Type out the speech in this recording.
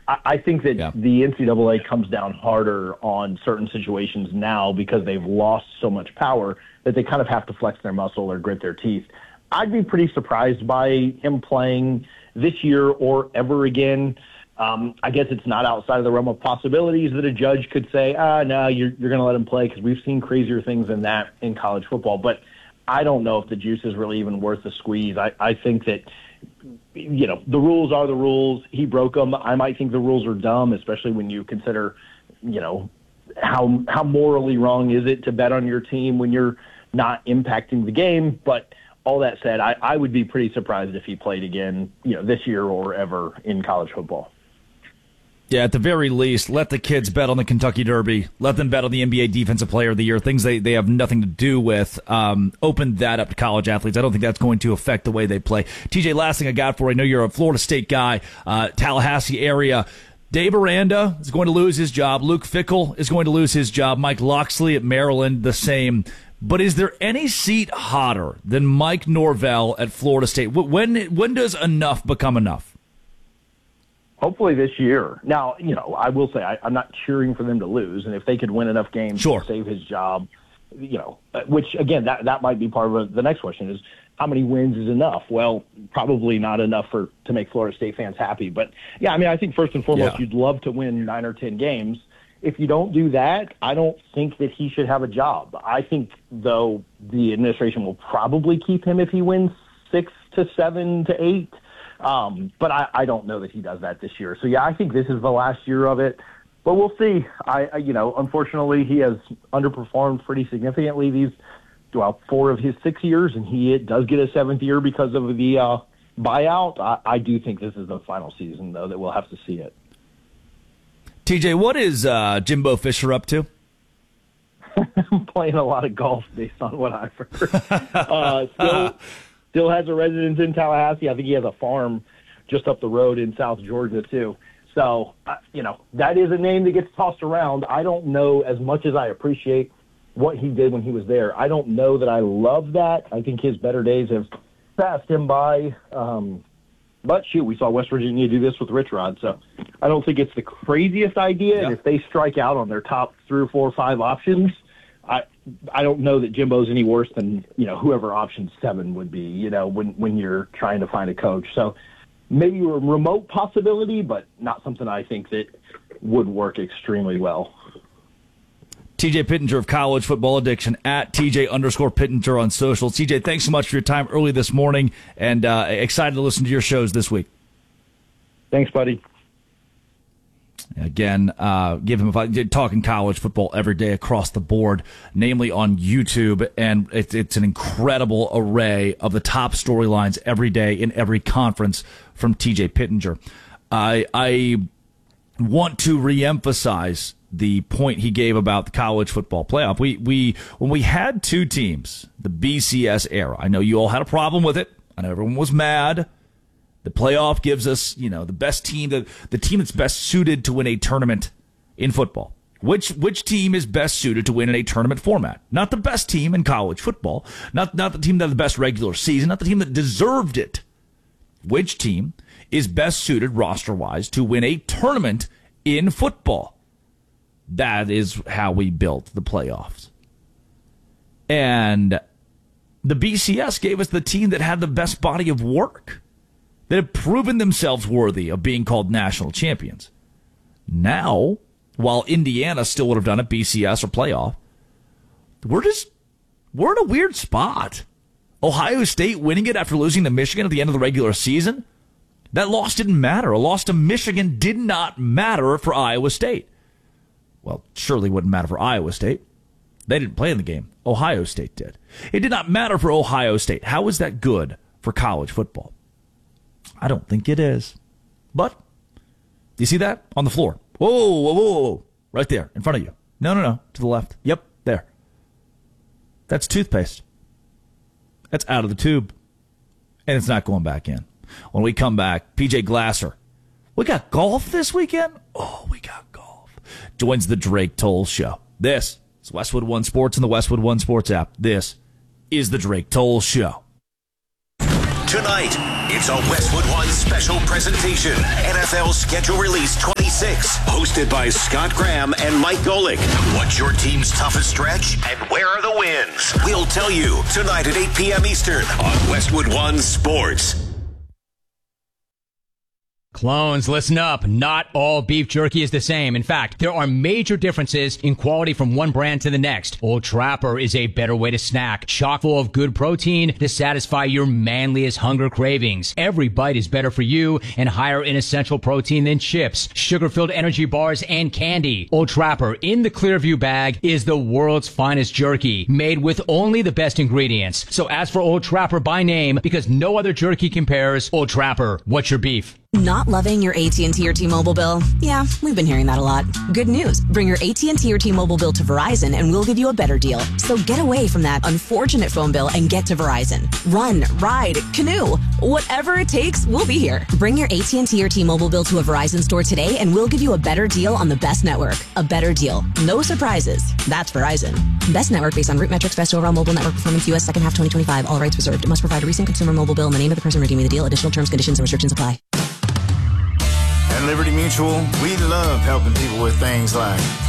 I think that the NCAA comes down harder on certain situations now because they've lost so much power that they kind of have to flex their muscle or grit their teeth. I'd be pretty surprised by him playing this year or ever again. I guess it's not outside of the realm of possibilities that a judge could say, no, you're going to let him play, because we've seen crazier things than that in college football. But I don't know if the juice is really even worth the squeeze. I think that, the rules are the rules. He broke them. I might think the rules are dumb, especially when you consider, how morally wrong is it to bet on your team when you're not impacting the game. But all that said, I would be pretty surprised if he played again, this year or ever in college football. Yeah, at the very least, let the kids bet on the Kentucky Derby. Let them bet on the NBA Defensive Player of the Year, things they have nothing to do with. Open that up to college athletes. I don't think that's going to affect the way they play. TJ, last thing I got for you. I know you're a Florida State guy, Tallahassee area. Dave Aranda is going to lose his job. Luke Fickell is going to lose his job. Mike Locksley at Maryland, the same. But is there any seat hotter than Mike Norvell at Florida State? When does enough become enough? Hopefully this year. Now, I will say I'm not cheering for them to lose, and if they could win enough games to save his job, which, again, that might be part of the next question is how many wins is enough? Well, probably not enough to make Florida State fans happy. But, I think first and foremost, you'd love to win 9 or 10 games. If you don't do that, I don't think that he should have a job. I think, though, the administration will probably keep him if he wins 6 to 7 to 8. But I don't know that he does that this year. So, I think this is the last year of it. But we'll see. Unfortunately, he has underperformed pretty significantly these 4 of his 6 years, and he does get a 7th year because of the buyout. I do think this is the final season, though, that we'll have to see it. TJ, what is Jimbo Fisher up to? Playing a lot of golf, based on what I've heard. Still has a residence in Tallahassee. I think he has a farm just up the road in South Georgia, too. So, that is a name that gets tossed around. I don't know, as much as I appreciate what he did when he was there, I don't know that I love that. I think his better days have passed him by. But, we saw West Virginia do this with Rich Rod. So, I don't think it's the craziest idea. Yeah. And if they strike out on their top 3 or 4 or 5 options, I don't know that Jimbo's any worse than, whoever option 7 would be, when you're trying to find a coach. So maybe a remote possibility, but not something I think that would work extremely well. TJ Pittenger of College Football Addiction at TJ_Pittenger on social. TJ, thanks so much for your time early this morning, and excited to listen to your shows this week. Thanks, buddy. Again, give him talking college football every day across the board, namely on YouTube, and it's an incredible array of the top storylines every day in every conference from TJ Pittenger. I want to reemphasize the point he gave about the college football playoff. When we had 2 teams, the BCS era, I know you all had a problem with it. I know everyone was mad. The playoff gives us, the best team, the team that's best suited to win a tournament in football. Which team is best suited to win in a tournament format? Not the best team in college football, not the team that had the best regular season, not the team that deserved it. Which team is best suited roster-wise to win a tournament in football? That is how we built the playoffs. And the BCS gave us the team that had the best body of work, that have proven themselves worthy of being called national champions. Now, while Indiana still would have done it, BCS or playoff, we're in a weird spot. Ohio State winning it after losing to Michigan at the end of the regular season, that loss didn't matter. A loss to Michigan did not matter for Iowa State. Well, surely wouldn't matter for Iowa State. They didn't play in the game. Ohio State did. It did not matter for Ohio State. How is that good for college football? I don't think it is. But, do you see that? On the floor. Whoa. Right there, in front of you. No. To the left. Yep, there. That's toothpaste. That's out of the tube. And it's not going back in. When we come back, PJ Glasser. We got golf this weekend? Oh, we got golf. Joins the Drake Toll Show. This is Westwood One Sports and the Westwood One Sports app. This is the Drake Toll Show. Tonight, it's a Westwood One special presentation. NFL schedule release 20. 6, hosted by Scott Graham and Mike Golick. What's your team's toughest stretch and where are the wins? We'll tell you tonight at 8 p.m. Eastern on Westwood One Sports. Clones, listen up. Not all beef jerky is the same. In fact, there are major differences in quality from one brand to the next. Old Trapper is a better way to snack, chock full of good protein to satisfy your manliest hunger cravings. Every bite is better for you and higher in essential protein than chips, sugar-filled energy bars, and candy. Old Trapper in the Clearview bag is the world's finest jerky, made with only the best ingredients. So ask for Old Trapper by name because no other jerky compares. Old Trapper, what's your beef? Not loving your AT&T or T-Mobile bill? Yeah, we've been hearing that a lot. Good news. Bring your AT&T or T-Mobile bill to Verizon and we'll give you a better deal. So get away from that unfortunate phone bill and get to Verizon. Run, ride, canoe. Whatever it takes, we'll be here. Bring your AT&T or T-Mobile bill to a Verizon store today and we'll give you a better deal on the best network. A better deal. No surprises. That's Verizon. Best network based on root metrics, best overall mobile network performance, U.S. second half 2025. All rights reserved. It must provide a recent consumer mobile bill and the name of the person redeeming the deal. Additional terms, conditions, and restrictions apply. At Liberty Mutual, we love helping people with things like